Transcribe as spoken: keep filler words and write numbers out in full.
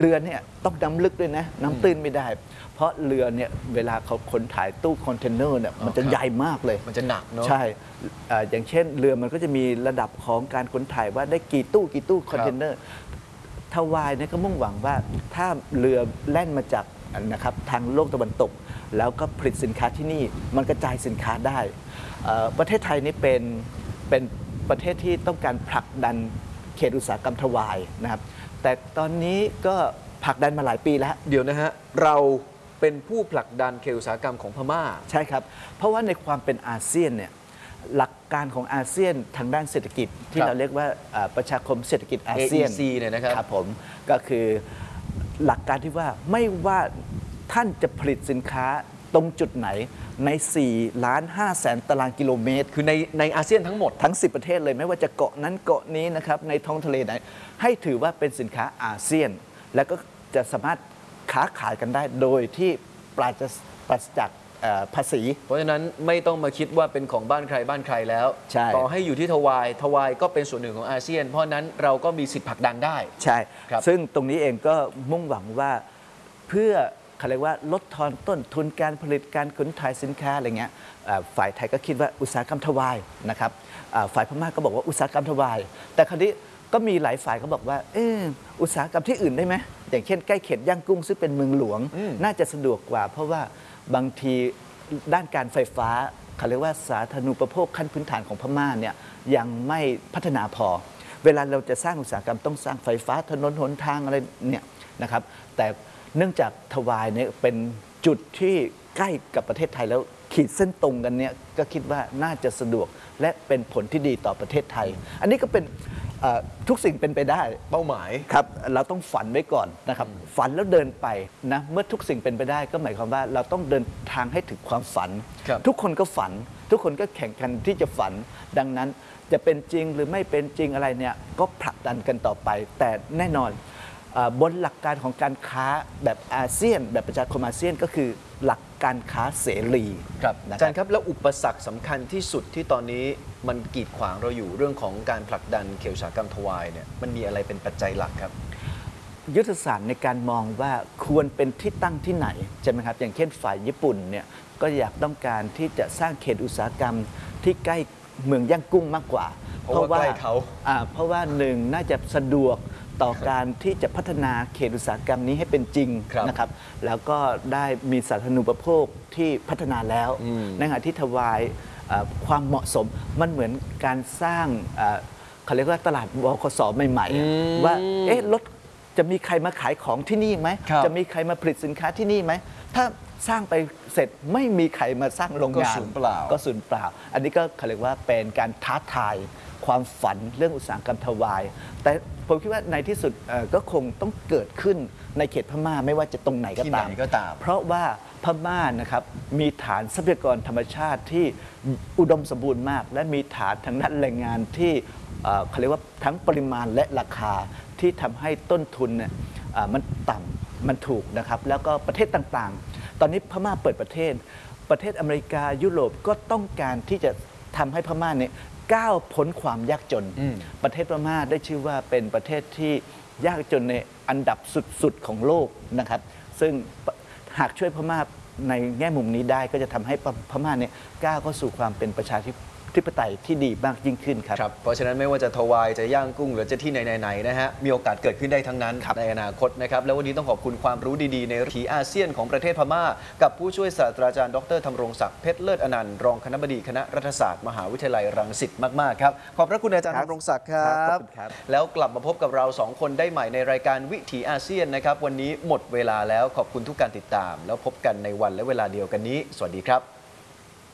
เรือเนี่ยต้องน้ำลึกด้วยนะน้ำตื้นไม่ได้เพราะเรือเนี่ยเวลาเขาขนถ่ายตู้คอนเทนเนอร์เนี่ยมันจะใหญ่มากเลยมันจะหนักเนาะใช่อย่างเช่นเรือมันก็จะมีระดับของการขนถ่ายว่าได้กี่ตู้กี่ตู้คอนเทนเนอร์ทวายเนี่ยก็มุ่งหวังว่าถ้าเรือแล่นมาจากนะครับทางโลกตะวันตกแล้วก็ผลิตสินค้าที่นี่มันกระจายสินค้าได้ประเทศไทยนี่เป็นเป็นประเทศที่ต้องการผลักดันเขตอุตสาหกรรมทวายนะครับแต่ตอนนี้ก็ผลักดันมาหลายปีแล้วเดี๋ยวนะฮะเราเป็นผู้ผลักดันเขตอุตสาหกรรมของพม่าใช่ครับเพราะว่าในความเป็นอาเซียนเนี่ยหลักการของอาเซียนทางด้านเศรษฐกิจที่เราเรียกว่าประชาคมเศรษฐกิจอาเซียนเอ อี ซี เนี่ยนะครับครับผมก็คือหลักการที่ว่าไม่ว่าท่านจะผลิตสินค้าตรงจุดไหนในสี่ล้านห้าแสนตารางกิโลเมตรคือในในอาเซียนทั้งหมดทั้งสิบประเทศเลยไม่ว่าจะเกาะนั้นเกาะนี้นะครับในท้องทะเลไหนให้ถือว่าเป็นสินค้าอาเซียนแล้วก็จะสามารถค้าขายกันได้โดยที่ปราศปราศจากภาษีเพราะฉะนั้นไม่ต้องมาคิดว่าเป็นของบ้านใครบ้านใครแล้วต่อให้อยู่ที่ทวายทวายก็เป็นส่วนหนึ่งของอาเซียนเพราะนั้นเราก็มีสิทธิผลักดันได้ใช่ซึ่งตรงนี้เองก็มุ่งหวังว่าเพื่อเขาเรียกว่าลดทอนต้นทุนการผลิตการขนถ่ายสินค้าอะไรเงี้ยฝ่ายไทยก็คิดว่าอุตสาหกรรมทวายนะครับฝ่ายพม่าก็บอกว่าอุตสาหกรรมทวายแต่คราวนี้ก็มีหลายฝ่ายเขาบอกว่าเอออุตสาหกรรมที่อื่นได้ไหมอย่างเช่นใกล้เขตย่างกุ้งซึ่งเป็นเมืองหลวงน่าจะสะดวกกว่าเพราะว่าบางทีด้านการไฟฟ้าเขาเรียกว่าสาธารณูปโภคขั้นพื้นฐานของพม่าเนี่ยยังไม่พัฒนาพอเวลาเราจะสร้างอุตสาหกรรมต้องสร้างไฟฟ้าถนนหนทางอะไรเนี่ยนะครับแต่เนื่องจากทวายเนี่ยเป็นจุดที่ใกล้กับประเทศไทยแล้วขีดเส้นตรงกันเนี่ยก็คิดว่าน่าจะสะดวกและเป็นผลที่ดีต่อประเทศไทยอันนี้ก็เป็นทุกสิ่งเป็นไปได้เป้าหมายครับเราต้องฝันไว้ก่อนนะครับฝันแล้วเดินไปนะเมื่อทุกสิ่งเป็นไปได้ก็หมายความว่าเราต้องเดินทางให้ถึงความฝันทุกคนก็ฝันทุกคนก็แข่งกันที่จะฝันดังนั้นจะเป็นจริงหรือไม่เป็นจริงอะไรเนี่ยก็ผลักดันกันต่อไปแต่แน่นอนบนหลักการของการค้าแบบอาเซียนแบบประชาคมอาเซียนก็คือหลักการค้าเสรีครับอาจารย์ครับแล้วอุปสรรคสำคัญที่สุดที่ตอนนี้มันกีดขวางเราอยู่เรื่องของการผลักดันเขตอุตสาหกรรมทวายเนี่ยมันมีอะไรเป็นปัจจัยหลักครับยุทธศาสตร์ในการมองว่าควรเป็นที่ตั้งที่ไหนใช่ไหมครับอย่างเช่นฝ่ายญี่ปุ่นเนี่ยก็อยากต้องการที่จะสร้างเขตอุตสาหกรรมที่ใกล้เมืองย่างกุ้งมากกว่าเพราะว่าใกล้เขาเพราะว่าหนึ่งน่าจะสะดวกต่อการที่จะพัฒนาเขตอุตสาหกรรมนี้ให้เป็นจริงนะครับแล้วก็ได้มีสาธารณูปโภคที่พัฒนาแล้วในขณะที่ทวายความเหมาะสมมันเหมือนการสร้างเขาเรียกว่าตลาดบขสใหม่ๆว่าเอ๊ะรถจะมีใครมาขายของที่นี่ไหมจะมีใครมาผลิตสินค้าที่นี่ไหมถ้าสร้างไปเสร็จไม่มีใครมาสร้างโรงงานก็สูญเปล่าก็สูญเปล่าอันนี้ก็เขาเรียกว่าเป็นการท้าทายความฝันเรื่องอุตสาหกรรมทวายแต่ผมคิดว่าในที่สุดก็คงต้องเกิดขึ้นในเขตพม่าไม่ว่าจะตรงไหนก็ตามเพราะว่าพม่านะครับมีฐานทรัพยากรธรรมชาติที่อุดมสมบูรณ์มากและมีฐานทางด้านแรงงานที่เขาเรียกว่าทั้งปริมาณและราคาที่ทำให้ต้นทุนเนี่ยมันต่ำมันถูกนะครับแล้วก็ประเทศต่างๆตอนนี้พม่าเปิดประเทศประเทศอเมริกายุโรปก็ต้องการที่จะทำให้พม่าเนี่ยก้าวพ้นความยากจนประเทศพม่าได้ชื่อว่าเป็นประเทศที่ยากจนในอันดับสุดๆของโลกนะครับซึ่งหากช่วยพม่าในแง่มุมนี้ได้ก็จะทำให้พม่าเนี่ยก้าวเข้าสู่ความเป็นประชาธิปไตยที่ดีมากยิ่งขึ้นครับเพราะฉะนั้นไม่ว่าจะทวายจะย่างกุ้งหรือจะที่ไหนๆนะฮะมีโอกาสเกิดขึ้นได้ทั้งนั้นในอนาคตนะครับแล้ววันนี้ต้องขอบคุณความรู้ดีๆในวิถีอาเซียนของประเทศพม่ากับผู้ช่วยศาสตราจารย์ดรธำรงศักดิ์เพชรเลิศอนันต์รองคณบดีคณะรัฐศาสตร์มหาวิทยาลัยรังสิตมากๆครับขอบพระคุณอาจารย์ธำรงศักดิ์ครับแล้วกลับมาพบกับเราสองคนได้ใหม่ในรายการวิถีอาเซียนนะครับวันนี้หมดเวลาแล้วขอบคุณทุกการติดตามแล้วพบกันในวันและเวลาเดียวกันนี้สวัสดีครับ